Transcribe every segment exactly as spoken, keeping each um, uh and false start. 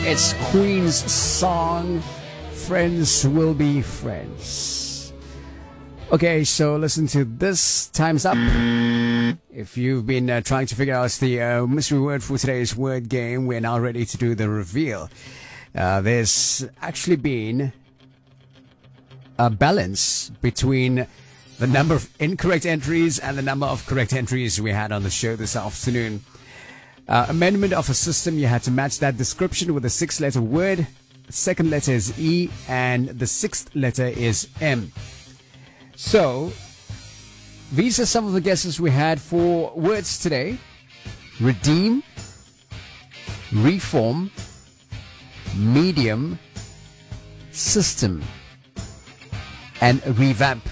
It's Queen's song, Friends Will Be Friends. Okay, so listen to this. Time's up. If you've been uh, trying to figure out the uh, mystery word for today's word game, we're now ready to do the reveal. Uh, there's actually been a balance between the number of incorrect entries and the number of correct entries we had on the show this afternoon. Uh, amendment of a system, you had to match that description with a six-letter word. The second letter is E and the sixth letter is M. So, these are some of the guesses we had for words today. Redeem, reform, medium, system, and revamp.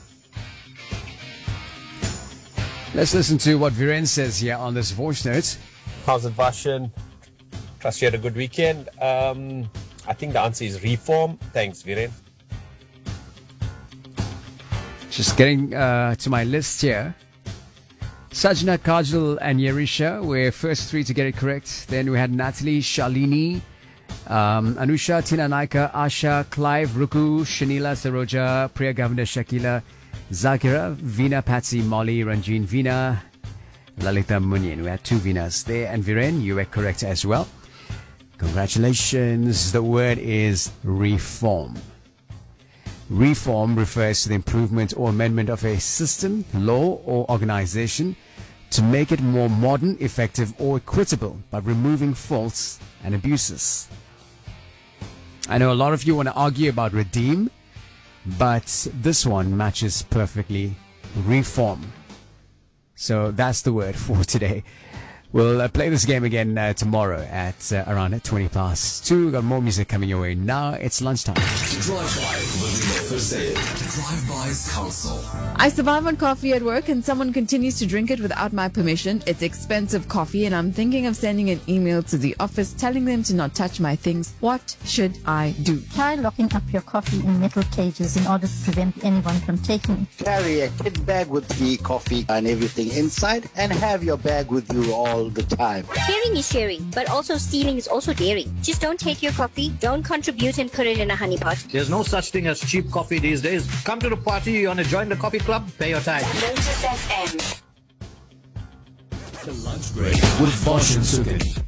Let's listen to what Viren says here on this voice note. How's it, Varshan? Trust you had a good weekend. Um, I think the answer is reform. Thanks, Viren. Just getting uh, to my list here. Sajna, Kajal, and Yerisha were first three to get it correct. Then we had Natalie, Shalini, um, Anusha, Tina Naika, Asha, Clive, Ruku, Shanila, Saroja, Priya Governor, Shakila, Zakira, Veena, Patsy, Molly, Ranjeen, Veena, Lalita Munyan. We had two Veenas there. And Viren, you were correct as well. Congratulations. The word is reform. Reform refers to the improvement or amendment of a system, law, or organization to make it more modern, effective, or equitable by removing faults and abuses. I know a lot of you want to argue about redeem, but this one matches perfectly. Reform. So that's the word for today. We'll uh, play this game again uh, tomorrow at uh, around twenty past two. We've got more music coming your way. Now it's lunchtime. Drive-by with Thursday. Drive-by's Council. I survive on coffee at work and someone continues to drink it without my permission. It's expensive coffee and I'm thinking of sending an email to the office telling them to not touch my things. What should I do? Try locking up your coffee in metal cages in order to prevent anyone from taking it. Carry a kit bag with the coffee and everything inside and have your bag with you all the time. Caring is sharing, but also stealing is also daring. Just don't take your coffee, don't contribute and put it in a honey pot. There's no such thing as cheap coffee these days. Come to the party, you want to join the coffee club? Pay your tithe. The lunch break with Bosch and Sugan.